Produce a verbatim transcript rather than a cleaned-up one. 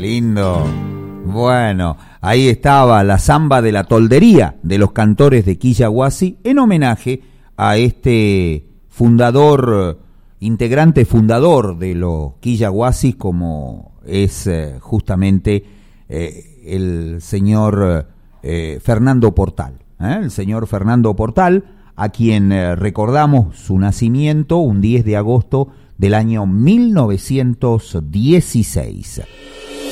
lindo. Bueno, ahí estaba la samba de la toldería de los cantores de Quillahuasi en homenaje a este fundador, integrante fundador de los Quillahuasis, como es eh, justamente eh, el señor eh, Fernando Portal, ¿eh? el señor Fernando Portal, a quien eh, recordamos su nacimiento un diez de agosto del año mil novecientos dieciséis.